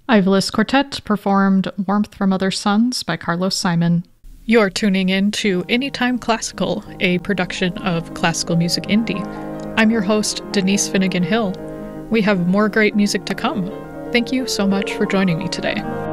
Ivolus Quartet performed Warmth from Other Suns by Carlos Simon. You're tuning in to Anytime Classical, a production of Classical Music Indie. I'm your host, Denise Finnegan Hill. We have more great music to come. Thank you so much for joining me today.